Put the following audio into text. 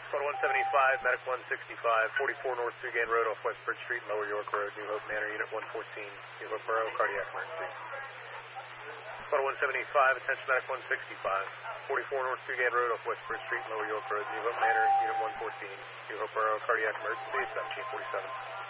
Photo 175, Medic 165, 44 North Dugan Road off West Bridge Street, Lower York Road, New Hope Manor, Unit 114, New Hope Borough, cardiac emergency. Photo 175, attention Medic 165, 44 North Dugan Road off West Bridge Street, Lower York Road, New Hope Manor, Unit 114, New Hope Borough, cardiac emergency, 1747.